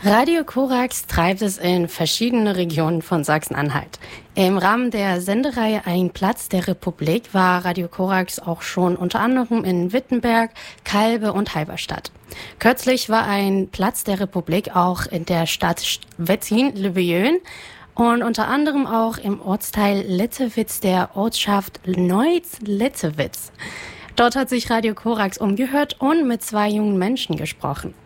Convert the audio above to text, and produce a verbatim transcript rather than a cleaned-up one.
Radio Korax treibt es in verschiedene Regionen von Sachsen-Anhalt. Im Rahmen der Sendereihe Ein Platz der Republik war Radio Korax auch schon unter anderem in Wittenberg, Calbe und Halberstadt. Kürzlich war Ein Platz der Republik auch in der Stadt Wettin-le-Vieux und unter anderem auch im Ortsteil Lettewitz der Ortschaft Neuz-Lettewitz. Dort hat sich Radio Korax umgehört und mit zwei jungen Menschen gesprochen.